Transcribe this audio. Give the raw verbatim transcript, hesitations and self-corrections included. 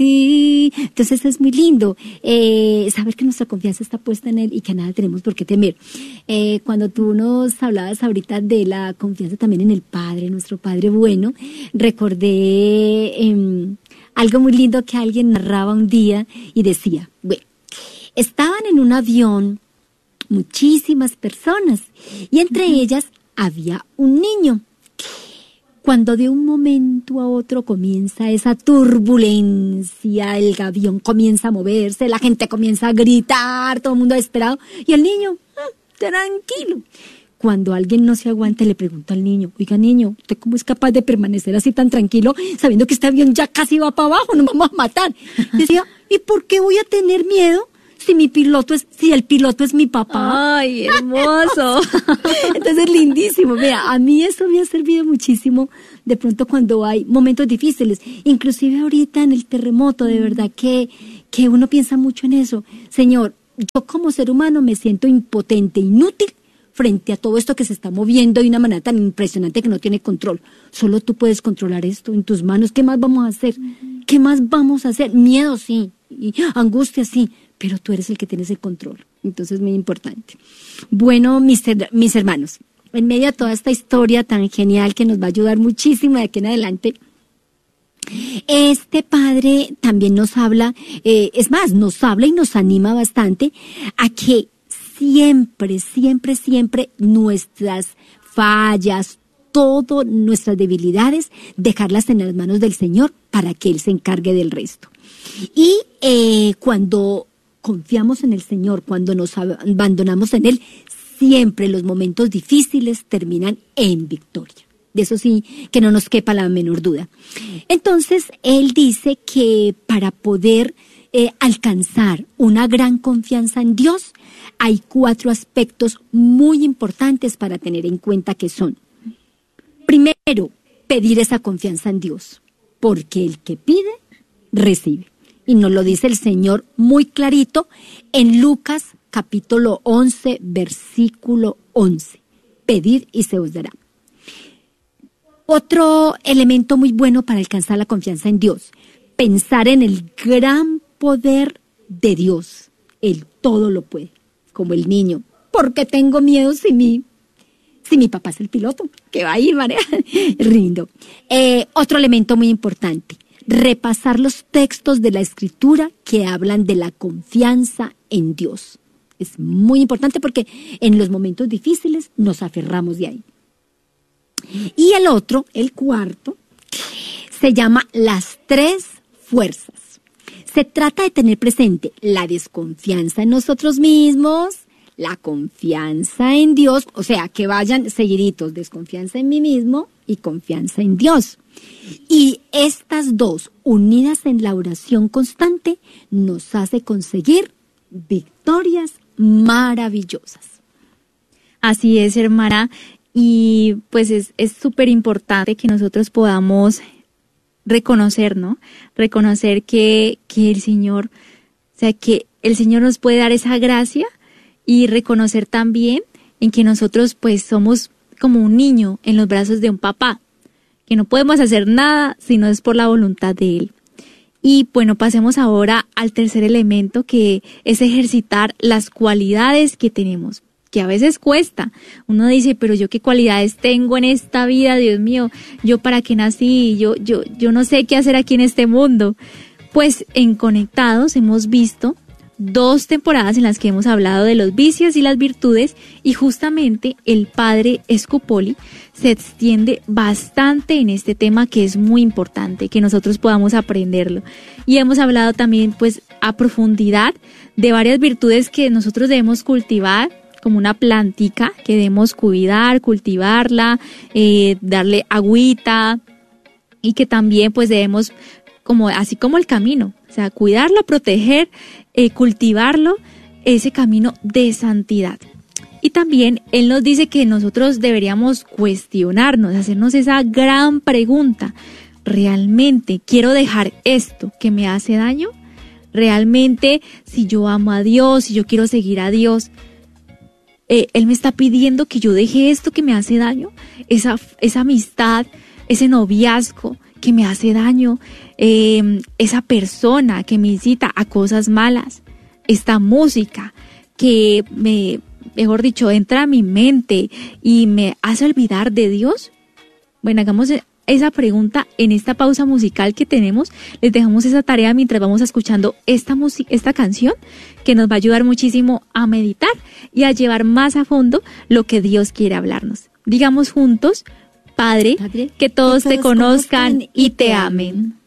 ti. Entonces es muy lindo eh, saber que nuestra confianza está puesta en Él y que nada tenemos por qué temer. Eh, cuando tú nos hablabas ahorita de la confianza también en el Padre, nuestro Padre bueno, recordé eh, algo muy lindo que alguien narraba un día y decía, bueno, estaban en un avión muchísimas personas y entre uh-huh. ellas había un niño. Cuando de un momento a otro comienza esa turbulencia, el avión comienza a moverse, la gente comienza a gritar, todo el mundo desesperado, y el niño, ah, tranquilo. Cuando alguien no se aguanta, le pregunta al niño, oiga niño, ¿usted cómo es capaz de permanecer así tan tranquilo, sabiendo que este avión ya casi va para abajo, nos vamos a matar? Decía, ¿y por qué voy a tener miedo? Si mi piloto es, si el piloto es mi papá. ¡Ay, hermoso! Entonces, lindísimo. Mira, a mí eso me ha servido muchísimo de pronto cuando hay momentos difíciles. Inclusive ahorita en el terremoto, de verdad que, que uno piensa mucho en eso. Señor, yo como ser humano me siento impotente, inútil, frente a todo esto que se está moviendo de una manera tan impresionante que no tiene control. Solo tú puedes controlar esto en tus manos. ¿Qué más vamos a hacer? ¿Qué más vamos a hacer? Miedo, sí. Y angustia, sí. Pero tú eres el que tienes el control. Entonces es muy importante. Bueno, mis, mis hermanos, en medio de toda esta historia tan genial que nos va a ayudar muchísimo de aquí en adelante, este padre también nos habla, eh, es más, nos habla y nos anima bastante a que siempre, siempre, siempre nuestras fallas, todas nuestras debilidades, dejarlas en las manos del Señor para que Él se encargue del resto. Y eh, cuando confiamos en el Señor, cuando nos abandonamos en Él, siempre los momentos difíciles terminan en victoria. De eso sí, que no nos quepa la menor duda. Entonces, Él dice que para poder eh, alcanzar una gran confianza en Dios, hay cuatro aspectos muy importantes para tener en cuenta que son. Primero, pedir esa confianza en Dios, porque el que pide, recibe. Y nos lo dice el Señor muy clarito en Lucas capítulo once, versículo once. Pedid y se os dará. Otro elemento muy bueno para alcanzar la confianza en Dios, pensar en el gran poder de Dios. Él todo lo puede, como el niño. ¿Por qué tengo miedo si mi, si mi papá es el piloto? Que va a ir, María. Rindo. Eh, otro elemento muy importante. Repasar los textos de la Escritura que hablan de la confianza en Dios. Es muy importante porque en los momentos difíciles nos aferramos de ahí. Y el otro, el cuarto, se llama las tres fuerzas. Se trata de tener presente la desconfianza en nosotros mismos, la confianza en Dios, o sea, que vayan seguiditos, desconfianza en mí mismo y confianza en Dios. Y estas dos, unidas en la oración constante, nos hace conseguir victorias maravillosas. Así es, hermana, y pues es es súper importante que nosotros podamos reconocer, ¿no? Reconocer que, que el Señor, o sea, que el Señor nos puede dar esa gracia y reconocer también en que nosotros pues somos como un niño en los brazos de un papá, que no podemos hacer nada si no es por la voluntad de Él. Y bueno, pasemos ahora al tercer elemento, que es ejercitar las cualidades que tenemos, que a veces cuesta. Uno dice, pero yo qué cualidades tengo en esta vida, Dios mío, yo para qué nací, yo, yo, yo no sé qué hacer aquí en este mundo. Pues en Conectados hemos visto dos temporadas en las que hemos hablado de los vicios y las virtudes, y justamente el padre Scupoli se extiende bastante en este tema, que es muy importante que nosotros podamos aprenderlo. Y hemos hablado también pues a profundidad de varias virtudes que nosotros debemos cultivar, como una plantica que debemos cuidar, cultivarla, eh, darle agüita, y que también pues debemos, como así como el camino, o sea, cuidarlo, proteger, eh, cultivarlo, ese camino de santidad. Y también Él nos dice que nosotros deberíamos cuestionarnos, hacernos esa gran pregunta: ¿realmente quiero dejar esto que me hace daño? ¿Realmente, si yo amo a Dios, si yo quiero seguir a Dios, eh, Él me está pidiendo que yo deje esto que me hace daño? Esa, esa amistad, ese noviazgo que me hace daño, eh, esa persona que me incita a cosas malas, esta música que me, mejor dicho, entra a mi mente y me hace olvidar de Dios? Bueno, hagamos esa pregunta en esta pausa musical que tenemos. Les dejamos esa tarea mientras vamos escuchando esta música, esta canción, que nos va a ayudar muchísimo a meditar y a llevar más a fondo lo que Dios quiere hablarnos. Digamos juntos: Padre, Padre, que todos que te todos conozcan conozcan y te amen.